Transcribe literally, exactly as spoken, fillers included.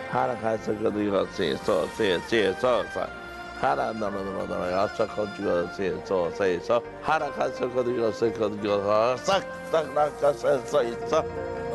하락해서 그리고 세서 세세서 하락너너너너 여섯 가지가 세서 세서 하락해서 그리고 세 가지가 싹싹 나가서 있어